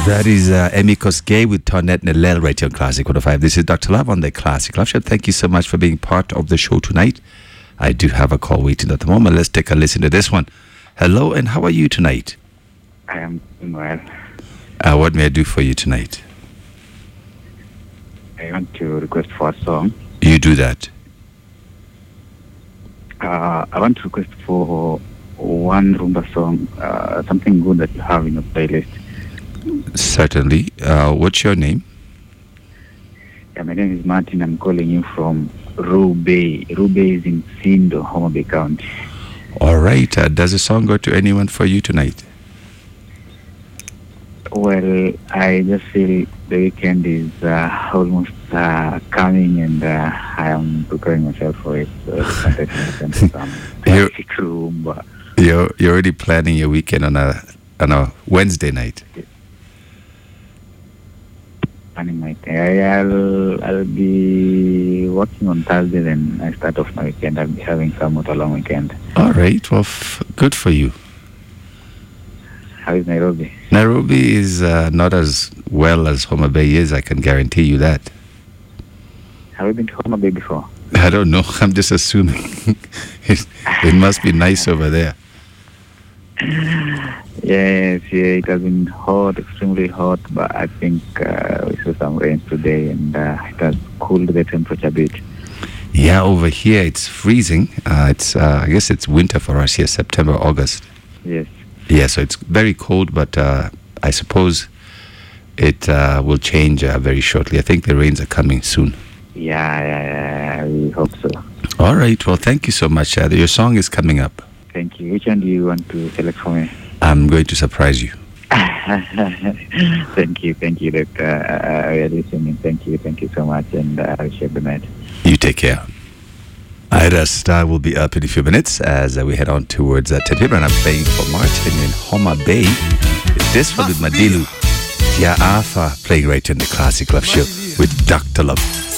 That is Amicus Gay with Tonette Nalel right here on Classic 105. This is Dr. Love on the Classic Love Show. Thank you so much for being part of the show tonight. I do have a call waiting at the moment. Let's take a listen to this one. Hello, and how are you tonight? I am doing well. What may I do for you tonight? I want to request for a song. You do that. I want to request for one rumba song, something good that you have in your playlist. Certainly. What's your name? Yeah, my name is Martin. I'm calling you from Rube. Rube is in Sindo, Homa Bay County. All right. Does the song go to anyone for you tonight? Well, I just feel the weekend is almost coming, and I am preparing myself for it. So I wanted to listen to some classic rumba. You're already planning your weekend on a Wednesday night. Planning my I'll be working on Thursday, then I start off my weekend. I'll be having somewhat a long weekend. All right. Well, good for you. How is Nairobi? Nairobi is not as well as Homa Bay is. I can guarantee you that. Have you been to Homa Bay before? I don't know. I'm just assuming. it must be nice over there. Yes, yeah, it has been hot, extremely hot, but I think we saw some rains today, and it has cooled the temperature a bit. Yeah, over here it's freezing. I guess it's winter for us here, September, August. Yes. Yeah, so it's very cold, but I suppose it will change very shortly. I think the rains are coming soon. Yeah, we hope so. All right, well, thank you so much. Your song is coming up. Thank you. Which one do you want to select for me? I'm going to surprise you. Thank you, Doctor. We are listening. Thank you so much, and I wish you a good night. You take care. Ida Star will be up in a few minutes as we head on towards 10 p.m. and I'm playing for Martin in Homa Bay. This one with Madilu. Tia Alpha playing right in the Classic Love Show with Dr. Love.